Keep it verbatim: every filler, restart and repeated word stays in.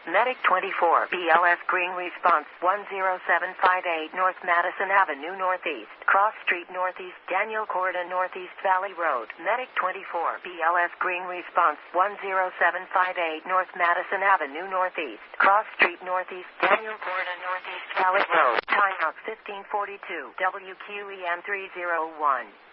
Medic twenty-four, B L S Green Response one zero seven five eight North Madison Avenue Northeast, Cross Street Northeast, Daniel Corda Northeast Valley Road. Medic twenty-four, B L S Green Response one zero seven five eight North Madison Avenue Northeast, Cross Street Northeast, Daniel Corda Northeast Valley Road. Timeout fifteen forty-two, W Q E M three oh one.